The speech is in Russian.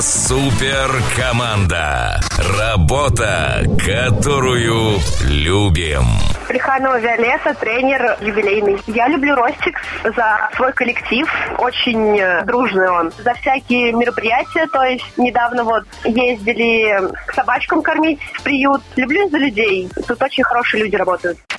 Супер команда. Работа, которую любим. Плеханова Виолетта, тренер юбилейный. Я люблю Ростикс за свой коллектив. Очень дружный он. За всякие мероприятия. То есть недавно вот ездили собачкам кормить в приют. Люблю за людей. Тут очень хорошие люди работают.